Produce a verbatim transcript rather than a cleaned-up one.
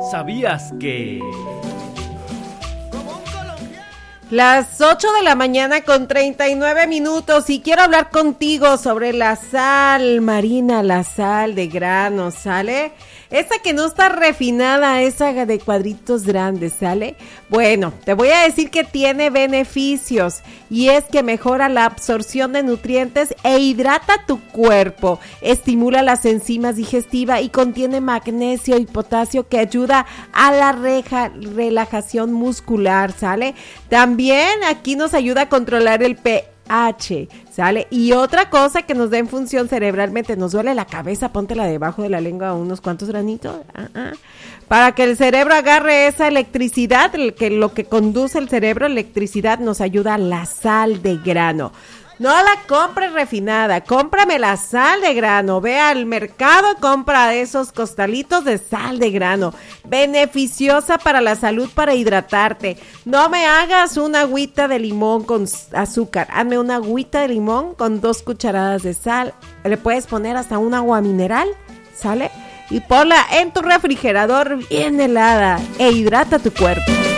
¿Sabías que...? Las ocho de la mañana con treinta y nueve minutos y quiero hablar contigo sobre la sal marina, la sal de grano, ¿sale? Esa que no está refinada, esa de cuadritos grandes, ¿sale? Bueno, te voy a decir que tiene beneficios y es que mejora la absorción de nutrientes e hidrata tu cuerpo, estimula las enzimas digestivas y contiene magnesio y potasio que ayuda a la reja, relajación muscular, ¿sale? También aquí nos ayuda a controlar el pH, ¿sale? Y otra cosa que nos da en función cerebralmente, nos duele la cabeza, póntela debajo de la lengua unos cuantos granitos, uh-uh. para que el cerebro agarre esa electricidad, el que lo que conduce el cerebro, electricidad, nos ayuda la sal de grano. No la compres refinada, cómprame la sal de grano, ve al mercado y compra esos costalitos de sal de grano, beneficiosa para la salud, para hidratarte. No me hagas una agüita de limón con azúcar, hazme una agüita de limón con dos cucharadas de sal, le puedes poner hasta un agua mineral, ¿sale? Y ponla en tu refrigerador bien helada e hidrata tu cuerpo.